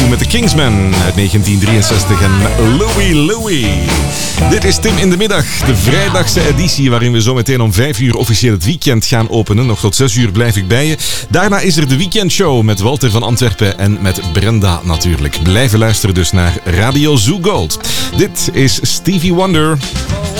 met de Kingsmen uit 1963 en Louie Louie. Dit is Tim in de Middag, de vrijdagse editie waarin we zo meteen om 5 uur officieel het weekend gaan openen. Nog tot 6 uur blijf ik bij je. Daarna is er de weekendshow met Walter van Antwerpen en met Brenda natuurlijk. Blijven luisteren dus naar Radio Zoo Gold. Dit is Stevie Wonder.